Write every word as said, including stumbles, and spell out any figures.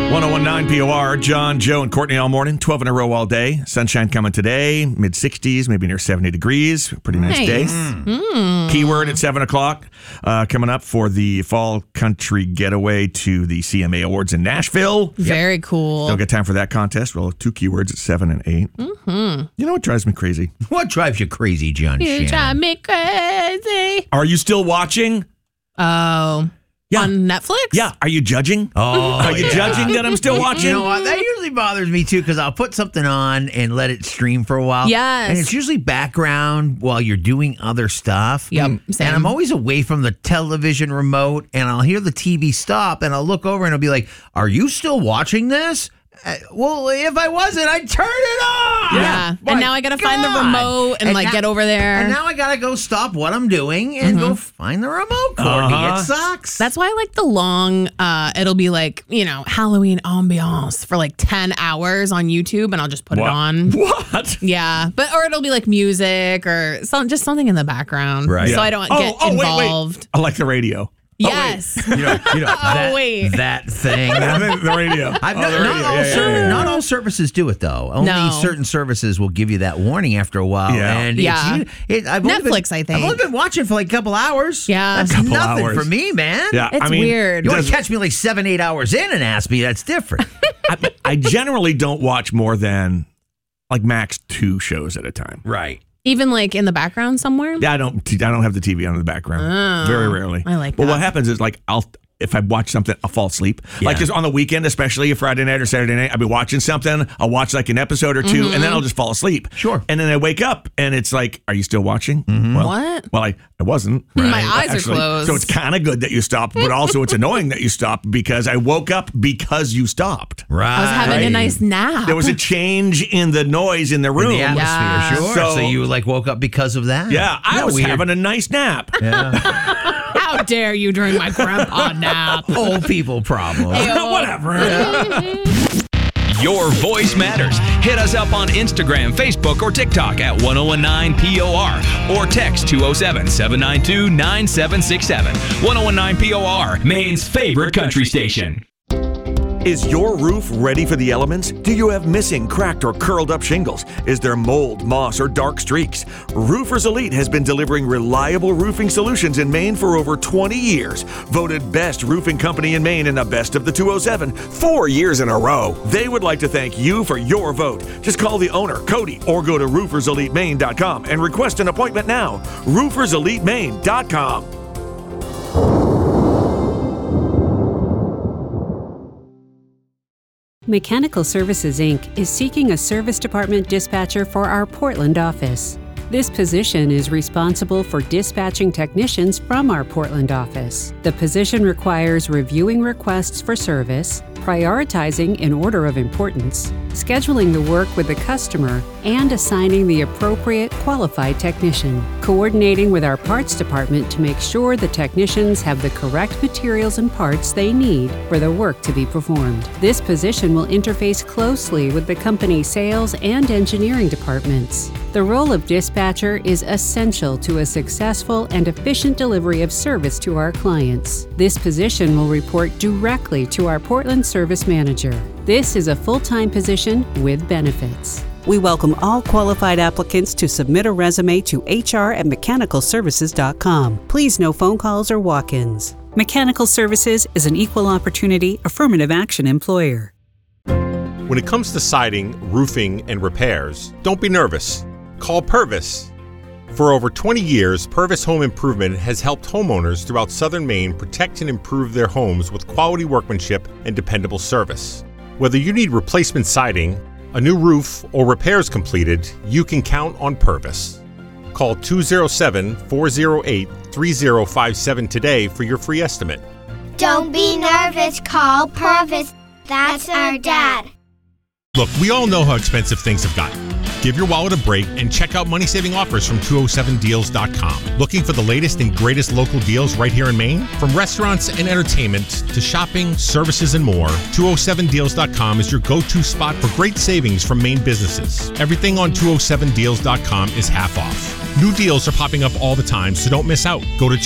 one oh one point nine P O R, John, Joe, and Courtney all morning, twelve in a row all day. Sunshine coming today, mid sixties, maybe near seventy degrees. Pretty nice, nice. day. Mm. Keyword at seven o'clock uh, coming up for the fall country getaway to the C M A Awards in Nashville. Very yep. cool. Don't get time for that contest. We'll have two keywords at seven and eight. Mm-hmm. You know what drives me crazy? What drives you crazy, John? You Shannon? drive me crazy. Are you still watching? Oh. Yeah. On Netflix? Yeah. Are you judging? Oh, Are you yeah. judging that I'm still watching? You know what? That usually bothers me, too, because I'll put something on and let it stream for a while. Yes. And it's usually background while you're doing other stuff. Yep. Same. And I'm always away from the television remote, and I'll hear the T V stop, and I'll look over, and I'll be like, are you still watching this? Uh, well, if I wasn't, I'd turn it off. Yeah. My and now I got to find the remote and, and like, now, get over there. And now I got to go stop what I'm doing and mm-hmm. go find the remote, Courtney. Uh-huh. It sucks. That's why I like the long, uh, it'll be like, you know, Halloween ambiance for like ten hours on YouTube, and I'll just put what? it on. What? Yeah. But, or it'll be like music or some, just something in the background. Right. So yeah. I don't oh, get oh, involved. Wait, wait. I like the radio. Yes. Oh, you know, you know oh, that, wait. that thing. the radio. I've oh, not, the radio. Not, all yeah, ser- yeah, yeah. not all services do it, though. Only no. certain services will give you that warning after a while. Yeah. And yeah. It's, it, I've Netflix, been, I think. I've only been watching for like a couple hours. Yeah. That's couple nothing hours. for me, man. Yeah. It's I mean, weird. You want to catch me like seven, eight hours in and ask me, that's different. I, I generally don't watch more than like max two shows at a time. Right. Even like in the background somewhere? Yeah, I don't. I don't have the T V on in the background. Oh, Very rarely. I like that. But what happens is like I'll. If I watch something, I'll fall asleep. Yeah. Like just on the weekend, especially a Friday night or Saturday night, I'll be watching something. I'll watch like an episode or two, mm-hmm. and then I'll just fall asleep. Sure. And then I wake up, and it's like, are you still watching? Mm-hmm. Well, what? Well, I, I wasn't. My right? eyes Actually, are closed. So it's kind of good that you stopped, but also it's annoying that you stopped because I woke up because you stopped. Right. I was having a nice nap. There was a change in the noise in the room. In the atmosphere, Yeah. sure. So, So, you like woke up because of that? Yeah, I Isn't was that weird? having a nice nap. Yeah. How dare you during my grandpa nap? Old people problem. Whatever. Your voice matters. Hit us up on Instagram, Facebook, or TikTok at one oh one nine P O R or text two oh seven, seven nine two, nine seven six seven. one oh one nine P O R, Maine's favorite country station. Is your roof ready for the elements? Do you have missing, cracked, or curled up shingles? Is there mold, moss, or dark streaks? Roofers Elite has been delivering reliable roofing solutions in Maine for over twenty years. Voted best roofing company in Maine in the best of the two oh seven, four years in a row. They would like to thank you for your vote. Just call the owner, Cody, or go to roofers elite maine dot com and request an appointment now. roofers elite maine dot com. Mechanical Services, Incorporated is seeking a service department dispatcher for our Portland office. This position is responsible for dispatching technicians from our Portland office. The position requires reviewing requests for service, prioritizing in order of importance, scheduling the work with the customer, and assigning the appropriate qualified technician, coordinating with our parts department to make sure the technicians have the correct materials and parts they need for the work to be performed. This position will interface closely with the company's sales and engineering departments. The role of dispatcher is essential to a successful and efficient delivery of service to our clients. This position will report directly to our Portland Service Manager. This is a full-time position with benefits. We welcome all qualified applicants to submit a resume to H R at mechanical services dot com. Please no phone calls or walk-ins. Mechanical Services is an equal opportunity affirmative action employer. When it comes to siding, roofing, and repairs, don't be nervous. Call Purvis. For over twenty years, Purvis Home Improvement has helped homeowners throughout southern Maine protect and improve their homes with quality workmanship and dependable service. Whether you need replacement siding, a new roof, or repairs completed, you can count on Purvis. Call two oh seven, four oh eight, three oh five seven today for your free estimate. Don't be nervous, call Purvis. That's our dad. Look, we all know how expensive things have gotten. Give your wallet a break and check out money-saving offers from two oh seven deals dot com. Looking for the latest and greatest local deals right here in Maine? From restaurants and entertainment to shopping, services, and more, two oh seven deals dot com is your go-to spot for great savings from Maine businesses. Everything on two oh seven deals dot com is half off. New deals are popping up all the time, so don't miss out. Go to